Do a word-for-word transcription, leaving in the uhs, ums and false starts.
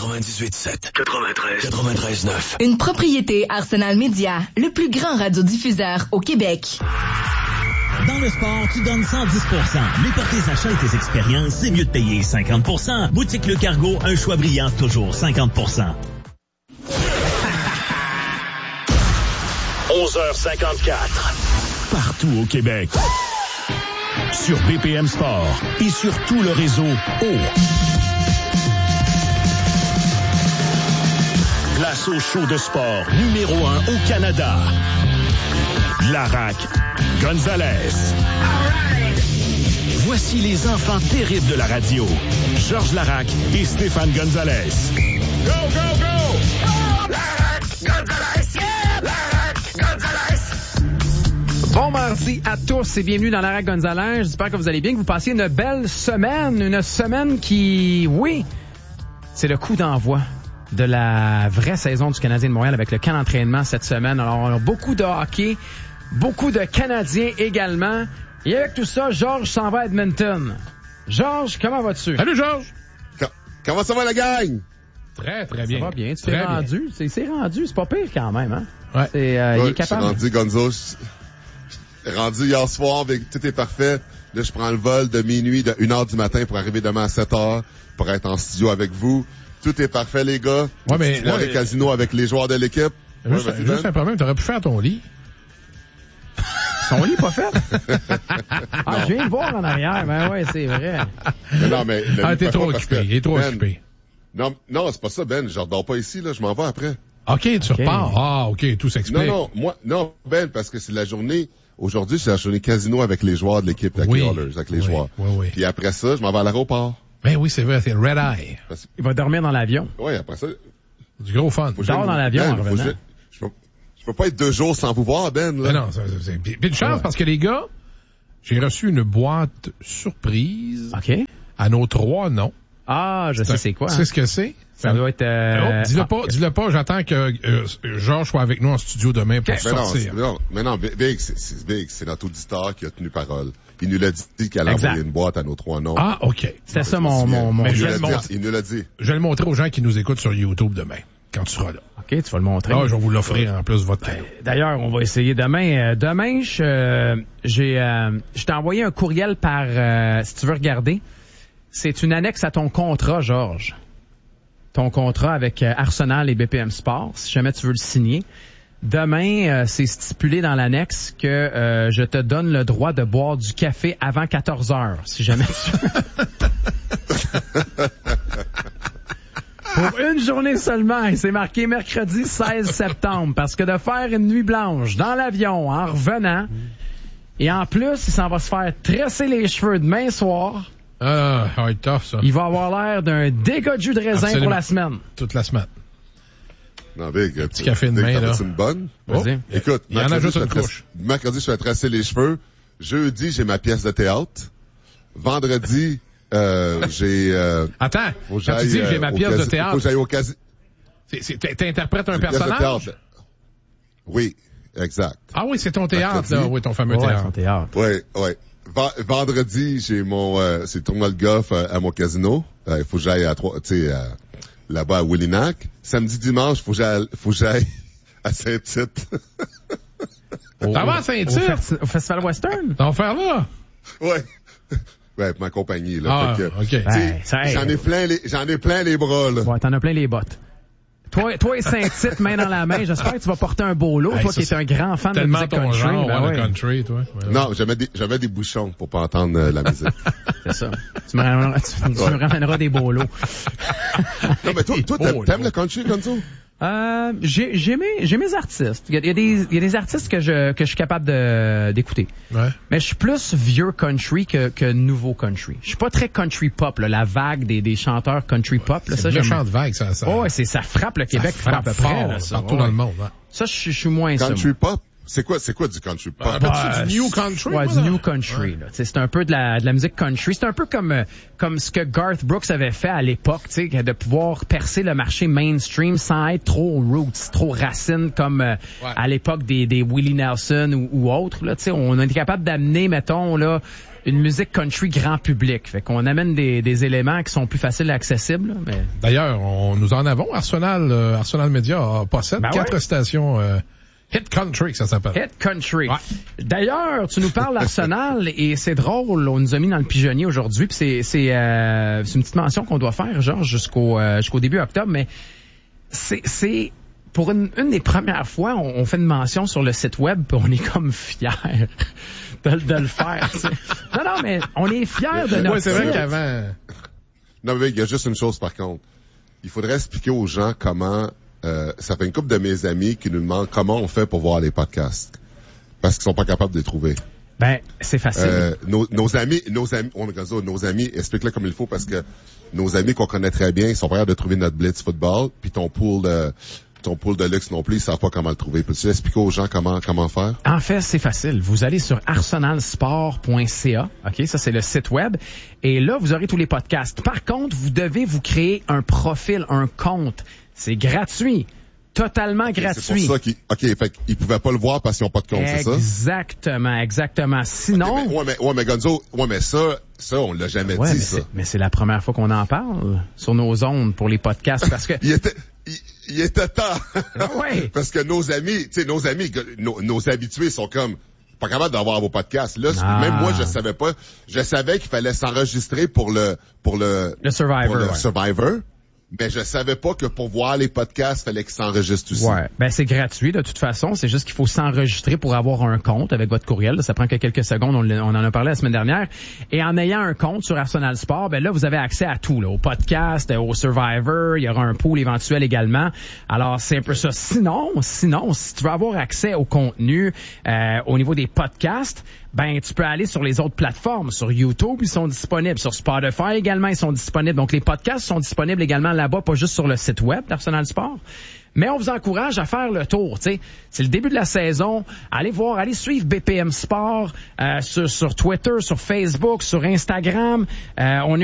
quatre-vingt-dix-huit sept, quatre-vingt-treize, quatre-vingt-treize neuf. Une propriété Arsenal Média, le plus grand radiodiffuseur au Québec. Dans le sport, tu donnes cent dix pour cent. Mais pour tes achats et tes expériences, c'est mieux de payer cinquante pour cent. Boutique Le Cargo, un choix brillant, toujours cinquante pour cent. onze heures cinquante-quatre. Partout au Québec. Sur B P M Sport et sur tout le réseau O. Place au show de sport numéro un au Canada. Larac Gonzalez. Voici les enfants terribles de la radio. Georges Larac et Stéphane Gonzalez. Go, go, go! Oh, Larac Gonzalez! Yeah! Larac Gonzalez! Bon mardi à tous et bienvenue dans Larac Gonzalez. J'espère que vous allez bien, que vous passiez une belle semaine. Une semaine qui, oui, c'est le coup d'envoi de la vraie saison du Canadien de Montréal avec le camp d'entraînement cette semaine. Alors, on a beaucoup de hockey. Beaucoup de Canadiens également. Et avec tout ça, Georges s'en va à Edmonton. Georges, comment vas-tu? Salut, Georges! Com- comment ça va, la gang? Très, très bien. Ça va bien. Tu très t'es bien. rendu. C'est, c'est rendu. C'est pas pire quand même, hein? Ouais. C'est, euh, Ouais, il est capable. Je suis rendu, Gonzo. Je suis rendu hier soir, avec tout est parfait. Là, je prends le vol de minuit, de une heure du matin pour arriver demain à sept heures pour être en studio avec vous. Tout est parfait, les gars. Ouais, mais, Je vais ouais, casino avec les joueurs de l'équipe. Juste, Ouais, vas-y, juste Ben. un problème, t'aurais pu faire ton lit. Son lit pas fait? Ah, je viens de voir en arrière. Ben ouais, c'est vrai. Mais non, mais... le Ah, lit t'es pas trop fait parce occupé. que, Il est trop Ben, occupé. Non, non, c'est pas ça, Ben. Je redors pas ici, là. Je m'en vais après. OK, tu OK. repars. Ah, OK, tout s'explique. Non, non, moi, non, Ben, parce que c'est la journée... Aujourd'hui, c'est la journée casino avec les joueurs de l'équipe, avec Oui. les Oilers, avec les Oui, joueurs. oui, oui. Puis après ça, je m'en vais à l'aéroport. Ben oui, c'est vrai, c'est Red Eye. Parce- Il va dormir dans l'avion. Ouais, après ça... Du gros fun. Faut que Dors j'aille- dans l'avion Ben, en faut que revenant. je- Je peux, je peux pas être deux jours sans vous voir, Ben, là. Ben non, ça, ça, c'est... Puis, puis une chance, Ouais. parce que les gars, j'ai reçu une boîte surprise OK. à nos trois noms. Ah, je sais c'est quoi. Tu Hein? sais ce que c'est? Ça doit être... Euh... Oh, dis-le ah, pas, dis-le pas, j'attends que euh, Georges soit avec nous en studio demain pour Mais non, sortir. c'est- non, mais non, Big, c'est, c'est, Big, c'est notre auditeur qui a tenu parole. Il nous l'a dit qu'elle a Exact. envoyé une boîte à nos trois noms. Ah, OK. C'était ça mon... mon, mon... Mais il, je nous vais l'a le dit, il nous l'a dit. Je vais le montrer aux gens qui nous écoutent sur YouTube demain, quand tu seras là. OK, tu vas le montrer. Ah, je vais vous l'offrir en plus votre cadeau. D'ailleurs, on va essayer demain. Euh, demain, je, euh, j'ai, euh, je t'ai envoyé un courriel par, euh, si tu veux regarder. C'est une annexe à ton contrat, Georges. Ton contrat avec euh, Arsenal et B P M Sport, si jamais tu veux le signer. Demain, euh, c'est stipulé dans l'annexe que euh, je te donne le droit de boire du café avant quatorze heures, si jamais tu veux. Pour une journée seulement, et c'est marqué mercredi seize septembre, parce que de faire une nuit blanche dans l'avion en revenant, et en plus, il s'en va se faire tresser les cheveux demain soir, Ah, ça va être tough, ça. il va avoir l'air d'un dégât de jus de raisin Absolument. pour la semaine. Toute la semaine. Non, Big, Petit café de Big, main, t'en là. as-tu une bonne? Vas-y. Écoute, Il y en a mercredi, juste je une fais couche. tracer- mercredi, je fais tracer les cheveux. Jeudi, j'ai ma pièce de théâtre. Vendredi, euh, j'ai, euh, Attends, faut que quand tu j'aille, dis que j'ai euh, ma au pièce de casi- Faut théâtre, que j'aille au casi- c'est, c'est, t'in- t'interprètes un pièce de personnage? théâtre. Oui, exact. Ah oui, c'est ton théâtre, Mercredi. là. Oui, ton fameux Ouais, théâtre. son théâtre. Oui, oui. V- vendredi, j'ai mon, euh, c'est le tournoi de golf euh, à mon casino. Il faut que j'aille à trois, tu sais, euh, là-bas à Willinac. Samedi, dimanche, faut que j'aille, faut que j'aille à Saint-Tite. T'en vas à Au, Saint-Tite? festi- au Festival Western? T'en vas faire là? ouais. Ouais, pour ma compagnie, là. Ah, Fait que, OK. tu sais, Ben, ça aide. j'en ai plein les, j'en ai plein les bras, là. Ouais, t'en as plein les bottes. Toi, toi et Saint-Tite, main dans la main, j'espère que tu vas porter un beau lot, Hey, toi ça, qui es un grand fan de Tellement musique ton country. genre, ben ouais, ouais. le country, toi. Ouais. Non, j'avais des, j'avais des bouchons pour pas entendre euh, la musique. C'est ça. Tu me ramèneras, tu, tu me ramèneras des beaux lots. Non, mais toi, toi, Oh, t'aimes, t'aimes non. le country, Gonzo? Euh, j'ai, j'ai mes, j'ai mes artistes. Il y a, il y a des, il y a des artistes que je, que je suis capable de, d'écouter. Ouais. Mais je suis plus vieux country que, que nouveau country. Je suis pas très country pop, là, la vague des, des chanteurs country pop, là, C'est ça, une j'aime. méchante vague, ça. ça Oh, ouais, c'est, ça frappe le ça Québec frappe à peu fort, près, là, ça. partout Ouais. dans le monde. Ouais. Ça, je, suis- je suis moins ça. Country moi. pop? C'est quoi, c'est quoi du country pop? Ah, Appelles-tu du new country? Ouais, moi, du là? new country. Là. Tu sais, c'est un peu de la, de la musique country. C'est un peu comme euh, comme ce que Garth Brooks avait fait à l'époque, tu sais, de pouvoir percer le marché mainstream sans être trop roots, trop racine comme euh, Ouais. à l'époque des, des Willie Nelson ou, ou autres. Là, tu sais, on est capable d'amener, mettons là, une musique country grand public. Fait qu'on amène des, des éléments qui sont plus faciles et accessibles. Mais... D'ailleurs, on, nous en avons. Arsenal, euh, Arsenal Media possède ben quatre ouais. stations euh, Hit Country, ça s'appelle. Hit Country. Ouais. D'ailleurs, tu nous parles d'Arsenal et c'est drôle, on nous a mis dans le pigeonnier aujourd'hui, puis c'est c'est, euh, c'est une petite mention qu'on doit faire, genre jusqu'au euh, jusqu'au début octobre, mais c'est c'est pour une, une des premières fois, on, on fait une mention sur le site web, puis on est comme fiers de, de le faire. T'sais. Non, non, mais on est fiers de notre Oui, c'est vrai site. qu'avant... Non, mais il y a juste une chose, par contre. Il faudrait expliquer aux gens comment... Euh, ça fait une couple de mes amis qui nous demandent comment on fait pour voir les podcasts. Parce qu'ils sont pas capables de les trouver. Ben, c'est facile. Euh, nos, nos amis, nos amis, on ça, nos amis, explique-le comme il faut parce que nos amis qu'on connaît très bien, ils sont pas capables de trouver notre Blitz Football, puis ton pool de, ton pool de luxe non plus, ils savent pas comment le trouver. Peux-tu expliquer aux gens comment, comment faire? En fait, c'est facile. Vous allez sur arsenal sport point c a. OK, ça, c'est le site web. Et là, vous aurez tous les podcasts. Par contre, vous devez vous créer un profil, un compte. C'est gratuit. Totalement gratuit. C'est pour ça qu'ils, OK, fait qu'ils pouvaient pas le voir parce qu'ils ont pas de compte, c'est ça? Exactement, exactement. Sinon. Okay, mais, ouais, mais, ouais, mais Gonzo, ouais, mais ça, ça, on l'a jamais ouais, dit, mais ça. C'est, mais c'est la première fois qu'on en parle sur nos ondes pour les podcasts parce que. il était, il, il était temps. Ouais. Parce que nos amis, tu sais, nos amis, nos, nos habitués sont comme, pas capables d'avoir vos podcasts. Là, ah. même moi, je savais pas. Je savais qu'il fallait s'enregistrer pour le, pour le, le Survivor. Pour le ouais. Survivor. Mais je savais pas que pour voir les podcasts, fallait qu'ils s'enregistrent aussi. Ouais. Ben, c'est gratuit, de toute façon. C'est juste qu'il faut s'enregistrer pour avoir un compte avec votre courriel. Ça prend que quelques secondes. On, on en a parlé la semaine dernière. Et en ayant un compte sur Arsenal Sport, ben là, vous avez accès à tout, là. Au podcast, au Survivor. Il y aura un pool éventuel également. Alors, c'est un peu ça. Sinon, sinon, si tu veux avoir accès au contenu, euh, au niveau des podcasts, ben, tu peux aller sur les autres plateformes. Sur YouTube, ils sont disponibles. Sur Spotify également, ils sont disponibles. Donc, les podcasts sont disponibles également là-bas, pas juste sur le site web d'Arsenal Sport. Mais on vous encourage à faire le tour, tu sais. C'est le début de la saison. Allez voir, allez suivre B P M Sport euh, sur, sur Twitter, sur Facebook, sur Instagram. Euh, on est